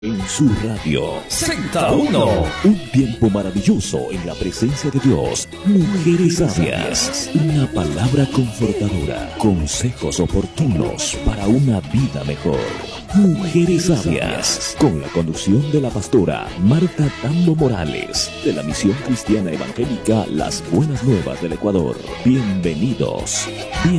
En su radio, Z1, un tiempo maravilloso en la presencia de Dios. Mujeres sabias, una palabra confortadora, consejos oportunos para una vida mejor. Mujeres sabias, con la conducción de la pastora Marta Tambo Morales, de la Misión Cristiana Evangélica Las Buenas Nuevas del Ecuador. Bienvenidos.